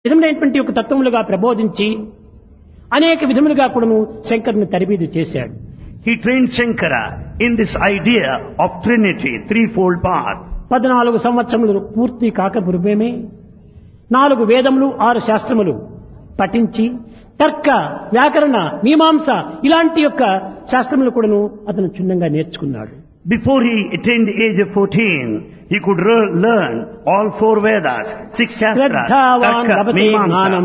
విధమైనటువంటి ఒక తత్వములుగా ప్రబోధించి అనేక విధములుగా కూడాను శంకరుని తరబీదు చేశాడు. He trained Shankara in this idea of Trinity, threefold path. 14 సంవత్సరములు పూర్తి కాక పూర్వమే 4 వేదములు 6 శాస్త్రములు పఠించి తర్క వ్యాకరణ మీమాంస ఇలాంటి యొక్క శాస్త్రములు కూడాను అతను క్షుణ్ణంగా నేర్చుకున్నాడు. Before he attained the age of 14, he could learn all 4 Vedas, 6 Shastras, Tarka, Mimamsa.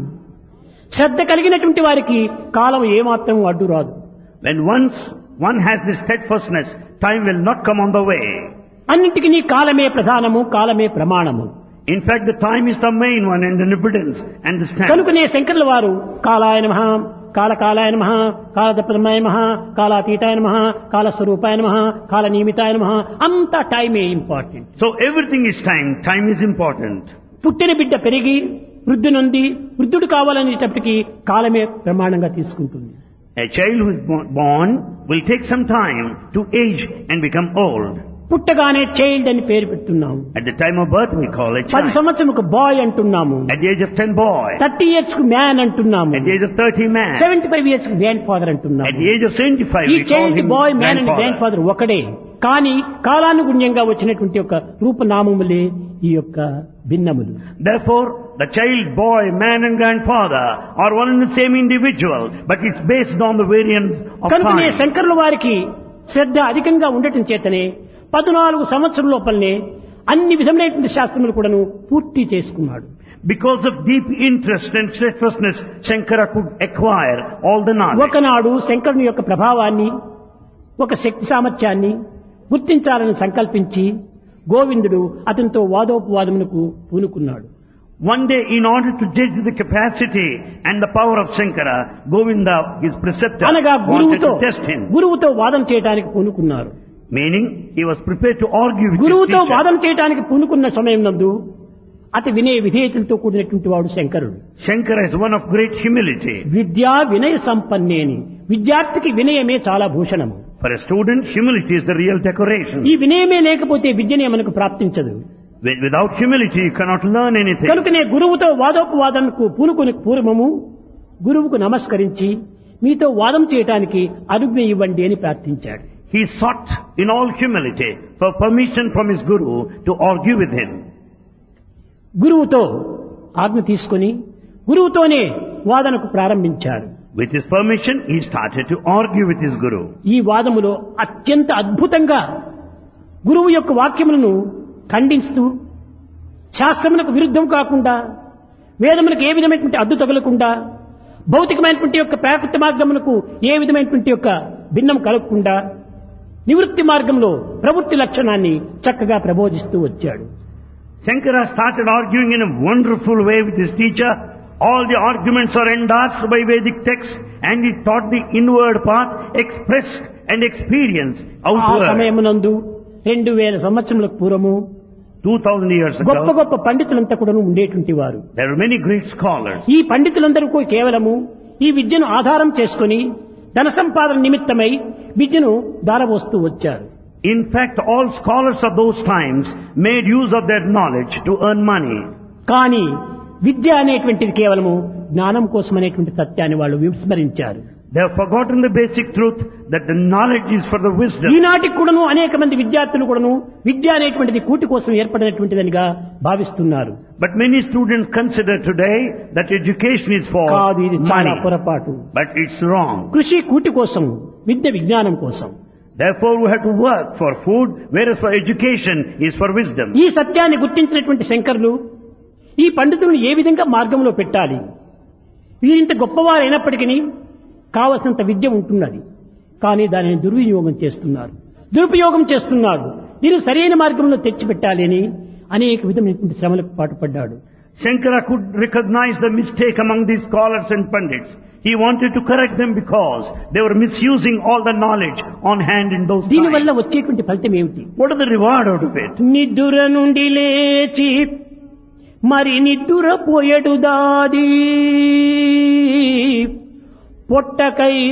శ్రద్ధ కలిగినటువంటి వారికి కాలం ఏమాత్రం అడ్డు రాదు. When once one has this steadfastness, time will not come on the way. అన్నింటికి నీ కాలమే ప్రధానము, కాలమే ప్రమాణము. In fact, the time is the main one and the evidence and the standard. కనుకనే శంకరుల వారు కాలాయ నమః, కాలకాలాయ నమః, కాలదప్రమాయ నమః, కాలాతీతాయ నమః, కాలస్వరూపాయ నమః, కాలనియమితాయ నమః, అంతా టైమే important. So everything is time. Time is important. పుట్టిన బిడ్డ పెరిగి వృద్ధి నొంది వృద్ధుడు కావాలనేటప్పటికీ కాలమే ప్రమాణంగా తీసుకుంటుంది. A child who is born will take some time to age and become old. పుట్టగానే చైల్డ్ అని పేరు పెడుతున్నాము. At the time of birth we call it 10 child. సంవత్సరముకు bye అంటున్నాము. At the age of 10 boy. 30 years కు man అంటున్నాము. At the age of 30 man. 75 years కు grand father అంటున్నాము. At the age of 75 ఈ we call child him bye man and grand grandfather. Father ఒకడే. కానీ కాలానుగుణ్యంగా వచ్చినటువంటి యొక్క రూపనామములే ఈ యొక్క భిన్నములు. Therefore, the child, boy, man and grandfather are one and the same individual, but it's based on the variance of కనుకనే time. శంకరుల వారికి శ్రద్ధ అధికంగా ఉండటం చేతనే 14 సంవత్సరం లోపలనే అన్ని విధములైనటువంటి శాస్త్రములు కూడాను పూర్తి చేసుకున్నాడు. Because of deep interest and steadfastness, Shankara could acquire all the knowledge. ఒకనాడు శంకరుని యొక్క ప్రభావాన్ని ఒక శక్తి సామర్థ్యాన్ని గుర్తించాలని సంకల్పించి గోవిందుడు అతనితో వాదోపవాదమునకు పూనుకున్నాడు. One day, in order to judge the capacity and the power of Shankara, Govinda, his preceptor, అనగా wanted to test him. గురువుతో వాదం చేయడానికి పూనుకున్నారు. Meaning, he was prepared to argue with his గురువుతో teacher. వాదం చేయడానికి పూనుకున్న సమయం నందు అతి వినయ విధేయతలతో కూడినటువంటి వాడు శంకరుడు. Shankara is one of great humility. విద్యా వినయ సంపన్నేని, విద్యార్థికి వినయమే చాలా భూషణము. For a student, humility is the real decoration. ఈ వినయమే లేకపోతే విద్యనే మనకు ప్రాప్తించదు. Without humility, you cannot learn anything. కనుకనే గురువుతో వాదోపవాదనకు పూనుకుని పూర్వము గురువుకు నమస్కరించి మీతో వాదం చేయడానికి అనుజ్ఞ ఇవ్వండి అని ప్రార్థించాడు. He sought in all humility for permission from his guru to argue with him. గురువుతో ఆజ్ఞ తీసుకుని గురువుతోనే వాదనకు ప్రారంభించాడు. With his permission, he started to argue with his guru. ఈ వాదములో అత్యంత అద్భుతంగా గురువు యొక్క వాక్యములను ఖండిస్తూ శాస్త్రములకు విరుద్ధం కాకుండా వేదములకు ఏ విధమైనటువంటి అడ్డు తగలకుండా భౌతికమైనటువంటి యొక్క ప్రాకృత మార్గములకు ఏ విధమైనటువంటి యొక్క భిన్నం కలగకుండా నివృత్తి మార్గంలో ప్రవృత్తి లక్షణాన్ని చక్కగా ప్రబోధిస్తూ వచ్చాడు. Shankara started arguing in a wonderful way with his teacher. All the arguments are endorsed by Vedic texts, and he taught the inward path, expressed and experienced ఆ outward. సమయమునందు 2000 సంవత్సరములకు పూర్వము 2000 years గొప్ప ago, గొప్ప పండితులంతా కూడా ఉండేటువంటి వారు. there were many great scholars. ఈ పండితులందరూ కూడా కేవలము ఈ విద్యను ఆధారం చేసుకుని ధన సంపాదన నిమిత్తమై విద్యను దారబోస్తూ వచ్చారు. In fact, all scholars of those times made use of their knowledge to earn money. కానీ విద్య అనేటువంటిది కేవలము జ్ఞానం కోసం అనేటువంటి సత్యాన్ని వాళ్ళు విస్మరించారు. They have forgotten the basic truth that the knowledge is for the wisdom. ఈనాటికి కూడాను అనేక మంది విద్యార్థులు కూడాను విద్య అనేటువంటిది కూటి కోసం ఏర్పడినటువంటిదనిగా భావిస్తున్నారు. But many students consider today that education is for కాదు, ఇది చాలా money. పొరపాటు. But it's wrong. కృషి కూటి కోసం, విద్య విజ్ఞానం కోసం. Therefore, we have to work for food, whereas for education is for wisdom. ఈ సత్యాన్ని గుర్తించినటువంటి శంకరులు ఈ పండితులను ఏ విధంగా మార్గంలో పెట్టాలి, వీరింత గొప్పవారు అయినప్పటికీ కావలసినంత విద్య ఉంటున్నది, కానీ దానిని దుర్వినియోగం చేస్తున్నారు, దురుపయోగం చేస్తున్నారు. దీన్ని సరైన మార్గంలో తెచ్చిపెట్టాలి అని అనేక విధమైనటువంటి శ్రమలకు పాటుపడ్డాడు. Shankara could recognize the mistake among these scholars and pandits. He wanted to correct them because they were misusing all the knowledge on hand in those దీనివల్ల times. వచ్చేటువంటి ఫలితం ఏమిటి? What is the reward out of it? నిద్దుర నుండి లేచి మరి నిద్దుర పోయడు దాది పొట్టకై